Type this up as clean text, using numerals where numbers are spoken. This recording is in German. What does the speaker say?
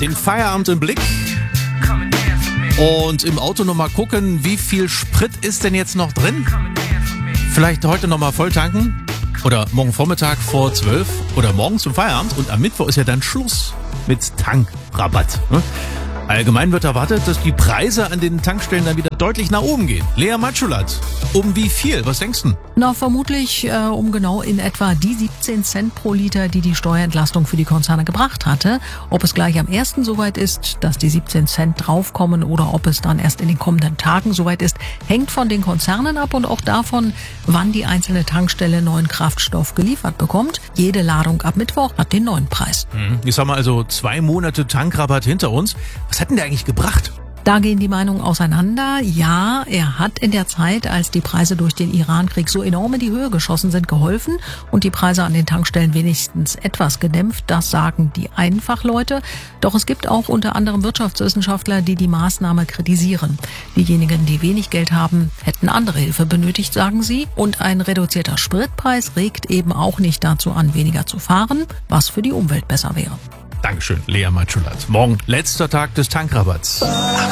Den Feierabend im Blick. Und im Auto nochmal gucken, wie viel Sprit ist denn jetzt noch drin? Vielleicht heute nochmal voll tanken? Oder morgen Vormittag vor 12 oder morgen zum Feierabend. Und am Mittwoch ist ja dann Schluss mit Tankrabatt. Allgemein wird erwartet, dass die Preise an den Tankstellen dann wieder deutlich nach oben gehen. Lea Matschulat, um wie viel? Was denkst du? Na, vermutlich um genau in etwa die 17 Cent pro Liter, die die Steuerentlastung für die Konzerne gebracht hatte. Ob es gleich am 1. soweit ist, dass die 17 Cent draufkommen oder ob es dann erst in den kommenden Tagen soweit ist, hängt von den Konzernen ab und auch davon, wann die einzelne Tankstelle neuen Kraftstoff geliefert bekommt. Jede Ladung ab Mittwoch hat den neuen Preis. Ich sag mal also 2 Monate Tankrabatt hinter uns. Was hat denn der eigentlich gebracht? Da gehen die Meinungen auseinander. Ja, er hat in der Zeit, als die Preise durch den Irankrieg so enorm in die Höhe geschossen sind, geholfen und die Preise an den Tankstellen wenigstens etwas gedämpft. Das sagen die Einfachleute. Doch es gibt auch unter anderem Wirtschaftswissenschaftler, die die Maßnahme kritisieren. Diejenigen, die wenig Geld haben, hätten andere Hilfe benötigt, sagen sie. Und ein reduzierter Spritpreis regt eben auch nicht dazu an, weniger zu fahren, was für die Umwelt besser wäre. Dankeschön, Lea Matschulat. Morgen letzter Tag des Tankrabatts.